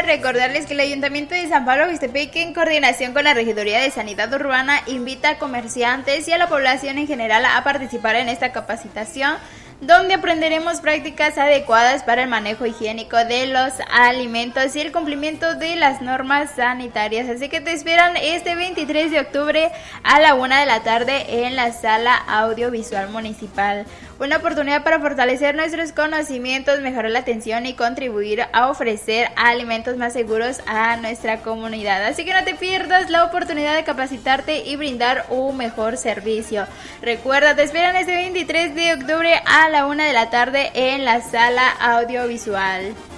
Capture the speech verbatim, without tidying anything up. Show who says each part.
Speaker 1: recordarles que el Ayuntamiento de San Pablo Ixtepec, en coordinación con la Regiduría de Sanidad Urbana, invita a comerciantes y a la población en general a participar en esta capacitación, donde aprenderemos prácticas adecuadas para el manejo higiénico de los alimentos y el cumplimiento de las normas sanitarias. Así que te esperan este veintitrés de octubre a la una de la tarde en la Sala Audiovisual Municipal. Una oportunidad para fortalecer nuestros conocimientos, mejorar la atención y contribuir a ofrecer alimentos más seguros a nuestra comunidad. Así que no te pierdas la oportunidad de capacitarte y brindar un mejor servicio. Recuerda, te esperan este veintitrés de octubre a la una de la tarde en la Sala Audiovisual.